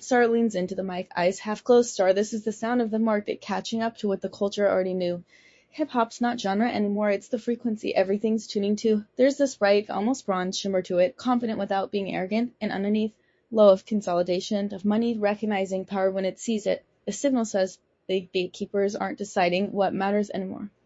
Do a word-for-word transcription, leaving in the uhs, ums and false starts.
Star leans into the mic, eyes half closed. Star, this is the sound of the market catching up to what the culture already knew. Hip-hop's not genre anymore, it's the frequency everything's tuning to. There's this bright, almost bronze shimmer to it, confident without being arrogant, and underneath, low of consolidation, of money recognizing power when it sees it. The signal says the gatekeepers aren't deciding what matters anymore.